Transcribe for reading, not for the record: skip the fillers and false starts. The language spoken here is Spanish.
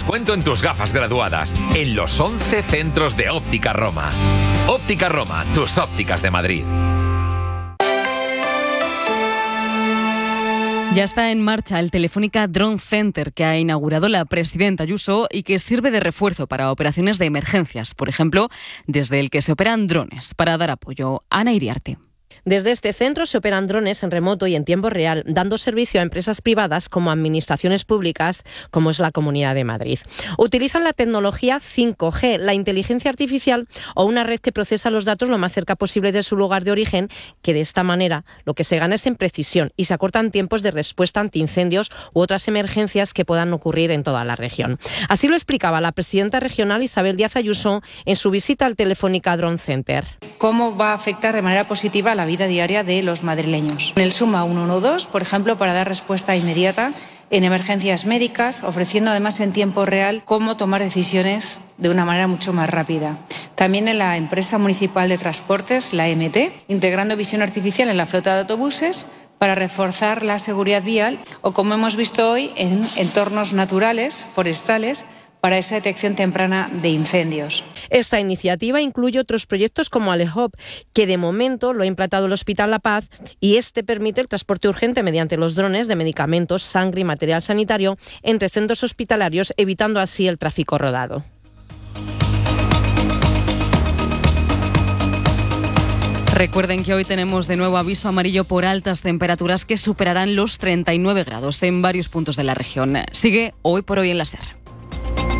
descuento en tus gafas graduadas en los 11 centros de Óptica Roma. Óptica Roma, tus ópticas de Madrid. Ya está en marcha el Telefónica Drone Center que ha inaugurado la presidenta Ayuso y que sirve de refuerzo para operaciones de emergencias, por ejemplo, desde el que se operan drones para dar apoyo. Ana Iriarte. Desde este centro se operan drones en remoto y en tiempo real, dando servicio a empresas privadas como administraciones públicas, como es la Comunidad de Madrid. Utilizan la tecnología 5G, la inteligencia artificial o una red que procesa los datos lo más cerca posible de su lugar de origen, que de esta manera lo que se gana es en precisión y se acortan tiempos de respuesta ante incendios u otras emergencias que puedan ocurrir en toda la región. Así lo explicaba la presidenta regional Isabel Díaz Ayuso en su visita al Telefónica Drone Center. ¿Cómo va a afectar de manera positiva la vida diaria de los madrileños? En el Suma 112, por ejemplo, para dar respuesta inmediata en emergencias médicas, ofreciendo además en tiempo real cómo tomar decisiones de una manera mucho más rápida. También en la empresa municipal de transportes, la MT, integrando visión artificial en la flota de autobuses para reforzar la seguridad vial, o como hemos visto hoy, en entornos naturales, forestales, para esa detección temprana de incendios. Esta iniciativa incluye otros proyectos como Alehop, que de momento lo ha implantado el Hospital La Paz, y este permite el transporte urgente mediante los drones de medicamentos, sangre y material sanitario entre centros hospitalarios, evitando así el tráfico rodado. Recuerden que hoy tenemos de nuevo aviso amarillo por altas temperaturas que superarán los 39 grados en varios puntos de la región. Sigue Hoy por Hoy en la SER.